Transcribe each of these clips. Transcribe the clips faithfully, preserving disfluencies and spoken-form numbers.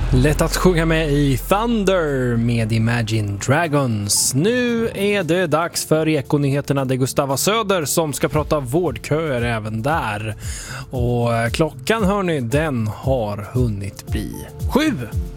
Lätt att sjunga med i Thunder med Imagine Dragons. Nu är det dags för Ekonyheterna. Det är Gustava Söder som ska prata vårdköer även där. Och klockan, hörni, den har hunnit bli sju.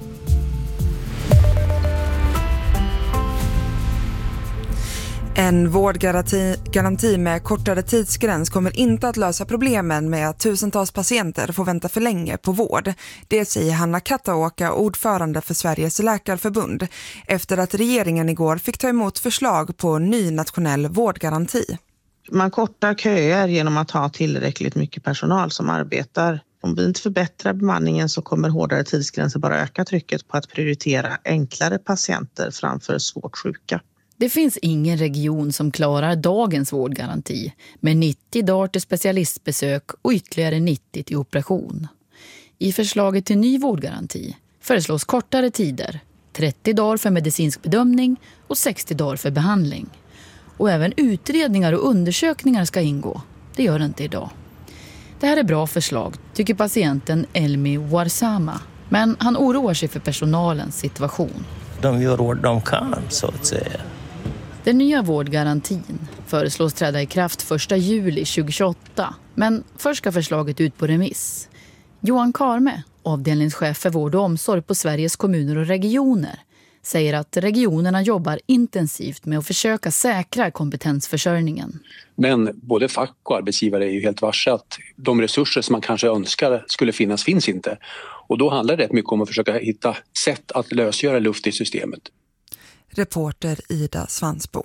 En vårdgaranti garanti med kortare tidsgräns kommer inte att lösa problemen med att tusentals patienter får vänta för länge på vård. Det säger Hanna Kattaåka, ordförande för Sveriges läkarförbund, efter att regeringen igår fick ta emot förslag på en ny nationell vårdgaranti. Man kortar köer genom att ha tillräckligt mycket personal som arbetar. Om vi inte förbättrar bemanningen så kommer hårdare tidsgränser bara öka trycket på att prioritera enklare patienter framför svårt sjuka. Det finns ingen region som klarar dagens vårdgaranti med nittio dagar till specialistbesök och ytterligare nittio till operation. I förslaget till ny vårdgaranti föreslås kortare tider, trettio dagar för medicinsk bedömning och sextio dagar för behandling. Och även utredningar och undersökningar ska ingå. Det gör det inte idag. Det här är bra förslag, tycker patienten Elmi Warsama. Men han oroar sig för personalens situation. De gör vad de kan, så att säga. Den nya vårdgarantin föreslås träda i kraft första juli tjugohundratjugoåtta. Men först ska förslaget ut på remiss. Johan Karme, avdelningschef för vård och omsorg på Sveriges kommuner och regioner, säger att regionerna jobbar intensivt med att försöka säkra kompetensförsörjningen. Men både fack och arbetsgivare är ju helt varse att de resurser som man kanske önskar skulle finnas finns inte. Och då handlar det rätt mycket om att försöka hitta sätt att lösgöra luft i systemet. Reporter Ida Svansbo.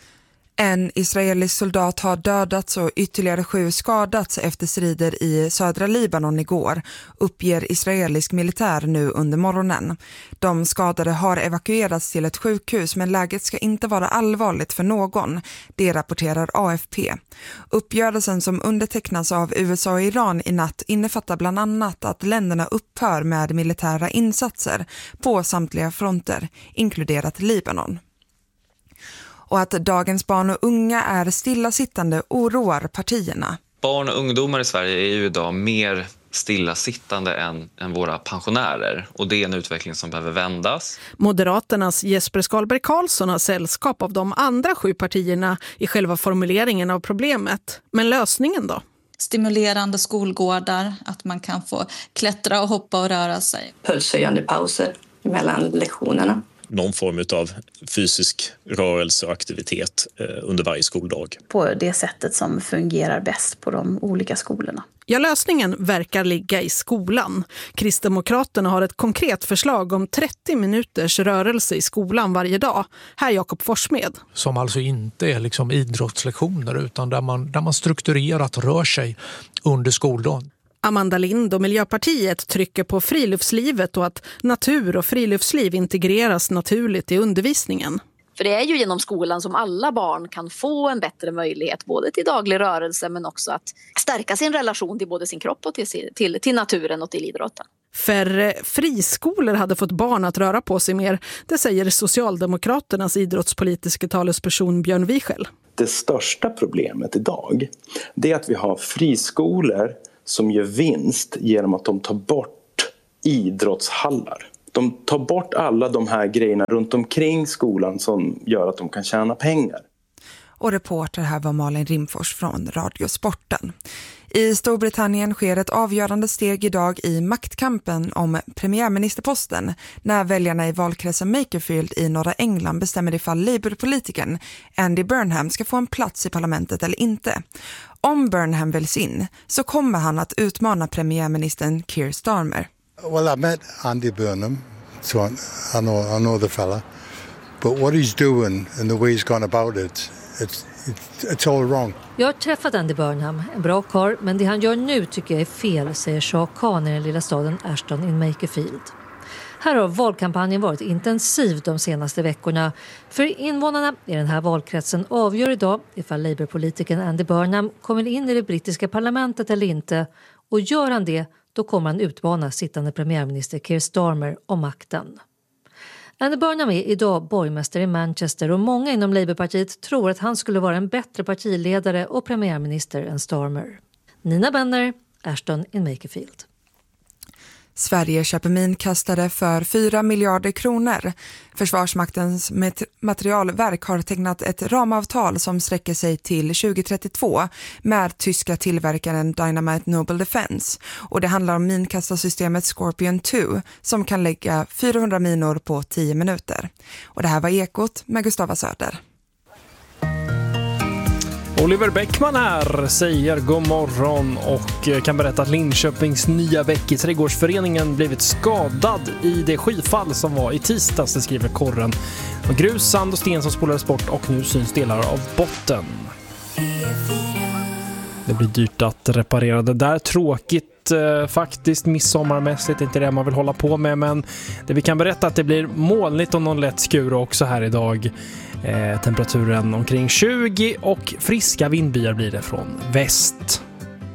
En israelisk soldat har dödats och ytterligare sju skadats efter strider i södra Libanon igår, uppger israelisk militär nu under morgonen. De skadade har evakuerats till ett sjukhus, men läget ska inte vara allvarligt för någon. Det rapporterar A F P. Uppgörelsen som undertecknas av U S A och Iran i natt innefattar bland annat att länderna upphör med militära insatser på samtliga fronter, inkluderat Libanon. Och att dagens barn och unga är stillasittande oroar partierna. Barn och ungdomar i Sverige är ju idag mer stillasittande än, än våra pensionärer. Och det är en utveckling som behöver vändas. Moderaternas Jesper Skalberg Karlsson har sällskap av de andra sju partierna i själva formuleringen av problemet. Men lösningen då? Stimulerande skolgårdar, att man kan få klättra och hoppa och röra sig. Pulshöjande pauser mellan lektionerna. Någon form av fysisk rörelse och aktivitet under varje skoldag. På det sättet som fungerar bäst på de olika skolorna. Ja, lösningen verkar ligga i skolan. Kristdemokraterna har ett konkret förslag om trettio minuters rörelse i skolan varje dag. Här Jakob Forsmed. Som alltså inte är liksom idrottslektioner utan där man, där man strukturerat rör sig under skoldagen. Amanda Lind och Miljöpartiet trycker på friluftslivet och att natur och friluftsliv integreras naturligt i undervisningen. För det är ju genom skolan som alla barn kan få en bättre möjlighet både till daglig rörelse men också att stärka sin relation till både sin kropp och till, till, till naturen och till idrotten. Färre friskolor hade fått barn att röra på sig mer, det säger Socialdemokraternas idrottspolitiska talesperson Björn Wiechel. Det största problemet idag det är att vi har friskolor som gör vinst genom att de tar bort idrottshallar. De tar bort alla de här grejerna runt omkring skolan som gör att de kan tjäna pengar. Och reporter här var Malin Rimfors från Radiosporten. I Storbritannien sker ett avgörande steg idag i maktkampen om premiärministerposten när väljarna i valkretsen Makerfield i norra England bestämmer ifall Labour-politikern Andy Burnham ska få en plats i parlamentet eller inte. Om Burnham väljs in så kommer han att utmana premiärministern Keir Starmer. Well, I met Andy Burnham, so I know, I know the fella. But what he's doing and the way he's gone about it, it's, it's, it's all wrong. Jag har träffat Andy Burnham, en bra karl, men det han gör nu tycker jag är fel, säger Shah Khan i den lilla staden Ashton in Makerfield. Här har valkampanjen varit intensiv de senaste veckorna. För invånarna i den här valkretsen avgör idag ifall Labour-politikern Andy Burnham kommer in i det brittiska parlamentet eller inte. Och gör han det, då kommer han utmana sittande premiärminister Keir Starmer om makten. Andy Burnham är idag borgmästare i Manchester och många inom Labourpartiet tror att han skulle vara en bättre partiledare och premiärminister än Starmer. Nina Benner, Ashton in Makerfield. Sverige köper minkastare för fyra miljarder kronor. Försvarsmaktens materialverk har tecknat ett ramavtal som sträcker sig till tjugo trettiotvå med tyska tillverkaren Dynamite Noble Defense. Och det handlar om minkastarsystemet Scorpion två som kan lägga fyrahundra minor på tio minuter. Och det här var Ekot med Gustava Söder. Oliver Bäckman här säger god morgon och kan berätta att Linköpings nya Väck i trädgårdsföreningen blivit skadad i det skyfall som var i tisdags, det skriver Korren. Och grus, sand och sten som spolades bort och nu syns delar av botten. Det blir dyrt att reparera det där. Tråkigt eh, faktiskt, midsommarmässigt, inte det man vill hålla på med, men det vi kan berätta att det blir molnigt och någon lätt skur också här idag. Eh, temperaturen omkring tjugo och friska vindbyar blir det från väst.